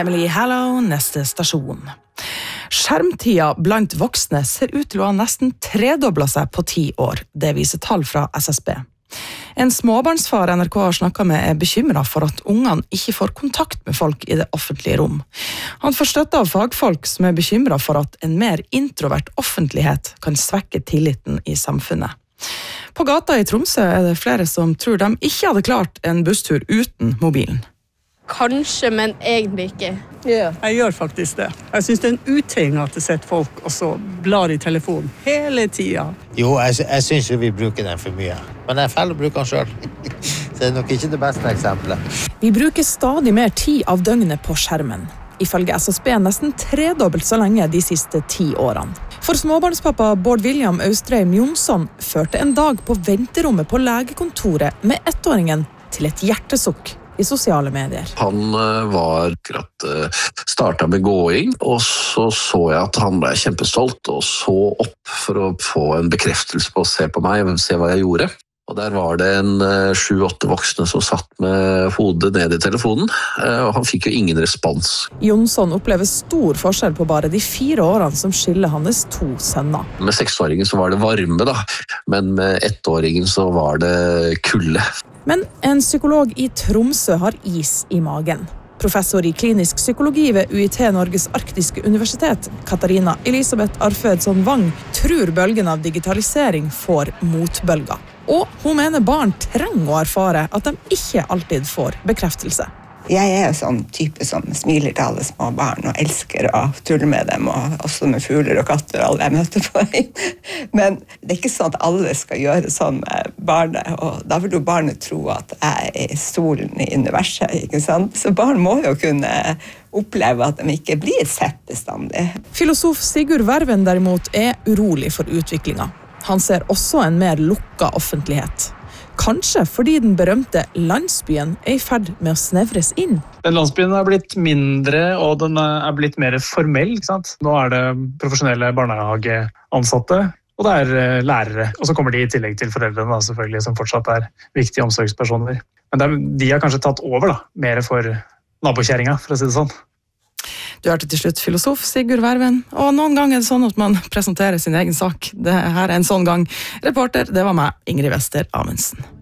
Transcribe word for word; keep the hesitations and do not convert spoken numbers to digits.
Emily Hallow, neste stasjon. Skjermtida blant voksne ser ut til å ha nesten tredoblet seg på ti år. Det viser tall fra S S B. En småbarnsfar N R K har snakket med er bekymret for at ungene ikke får kontakt med folk i det offentlige rom. Han får støtte av fagfolk som er bekymret for at en mer introvert offentlighet kan svekke tilliten i samfunnet. På gata i Tromsø er det flere som tror de ikke hadde klart en busstur uten mobilen. Kanskje, men egentlig ikke. Yeah. Jeg gjør faktisk det. Jeg synes det er en uting at det sitter folk og så blar i telefonen hele tiden. Jo, jeg, jeg synes jo vi bruker den for mye. Men jeg er feil å bruke den selv. Så det er nok ikke det beste eksempelet. Vi bruker stadig mer tid av døgnet på skjermen. Ifølge S S B nesten tredobbelt så lenge de siste ti årene. For småbarnspappa Bård William Austrheim Jonsson førte en dag på venterommet på legekontoret med ettåringen til et hjertesukk i sosiale medier. Han var akkurat startet med gåing, og så så jeg at han ble kjempestolt og så opp for å få en bekreftelse på å se på meg og se hva jeg gjorde. Og der var det en sju-åtte voksne som satt med hodet ned i telefonen, og han fikk jo ingen respons. Jonsson opplever stor forskjell på bare de fire årene som skiller hans to sønner. Med seksåringen så var det varme da, men med ettåringen så var det kulde. Men en psykolog i Tromsø har is i magen. Professor i klinisk psykologi ved U I T Norges arktiske universitet, Katarina Elisabeth Arfødsson Wang, tror bølgen av digitalisering får motbølger. Og hun mener barn trenger å erfare at de ikke alltid får bekreftelse. Jeg er jo sånn type som smiler til alle små barn og elsker å tulle med dem, og også med fugler og katter og alle jeg møter på. Men det er ikke sånn at alle skal gjøre sånn med barnet, og da vil jo barnet tro at jeg er solen i universet, ikke sant? Så barn må jo kunne oppleve at de ikke blir sett bestandig. Filosof Sigurd Verven derimot er urolig for utviklingen. Han ser også en mer lukket offentlighet. Kanskje fordi den berømte landsbyen er i ferd med å snevres inn. Den landsbyen er blitt mindre, og den er blitt mer formell. Ikke sant? Nå er det profesjonelle barnehageansatte, og det er lærere. Og så kommer de i tillegg til foreldrene, da, selvfølgelig, som fortsatt er viktige omsorgspersoner. Men er, de har kanskje tatt over da, mer for nabokjæringa, for å si det sånn. Du hørte til slutt filosof Sigurd Verven, og noen ganger er det sånn at man presenterer sin egen sak. Det her er en sånn gang. Reporter, det var meg, Ingrid Wester Amundsen.